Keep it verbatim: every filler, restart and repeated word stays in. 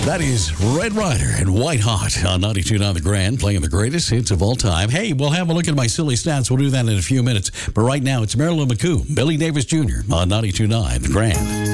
That is Red Rider and White Hot on ninety-two point nine The Grand, playing the greatest hits of all time. Hey, we'll have a look at my silly stats. We'll do that in a few minutes. But right now, it's Marilyn McCoo, Billy Davis Junior on ninety-two point nine The Grand.